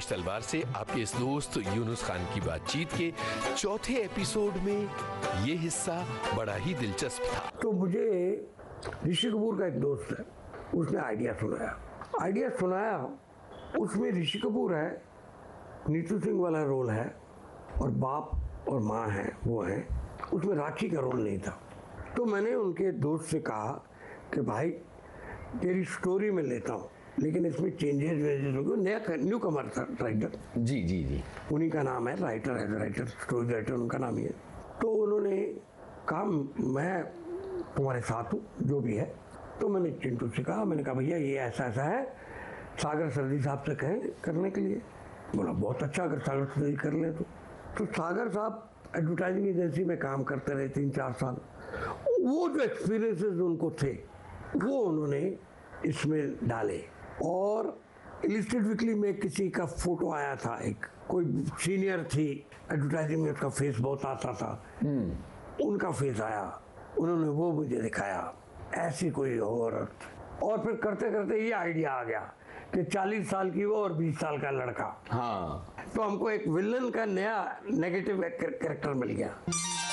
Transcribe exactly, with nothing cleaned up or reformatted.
तलवार से आपके इस दोस्त यूनुस खान की बातचीत के चौथे एपिसोड में ये हिस्सा बड़ा ही दिलचस्प था। तो मुझे ऋषि कपूर का एक दोस्त है, उसने आइडिया सुनाया आइडिया सुनाया उसमें ऋषि कपूर है, नीतू सिंह वाला रोल है और बाप और माँ है वो है, उसमें राखी का रोल नहीं था। तो मैंने उनके दोस्त से कहा कि भाई तेरी स्टोरी में लेता हूँ, लेकिन इसमें चेंजेस वेजेस हो गए। नया न्यू कमर था राइटर, जी जी जी, उन्हीं का नाम है, राइटर है, राइटर स्टोरी राइटर उनका नाम ही है। तो उन्होंने कहा मैं तुम्हारे साथ हूँ जो भी है। तो मैंने चिंटू से कहा, मैंने कहा भैया ये ऐसा ऐसा है, सागर सर्दी साहब से कहें करने के लिए। बोला बहुत अच्छा, अगर सागर सर्दी कर लें तो। तो सागर साहब एडवर्टाइजिंग एजेंसी में काम करते रहे तीन चार साल। वो जो एक्सपीरियंसेस उनको थे वो उन्होंने इसमें डाले। और इलिस्ट्रेट वीकली में किसी का फोटो आया था, एक कोई सीनियर थी एडवर्टाइजिंग में, उसका फेस बहुत आता था, उनका फेस आया, उन्होंने वो मुझे दिखाया, ऐसी कोई औरत। और फिर करते करते ये आइडिया आ गया कि चालीस साल की वो और बीस साल का लड़का। हाँ, तो हमको एक विलन का नया नेगेटिव कैरेक्टर मिल गया।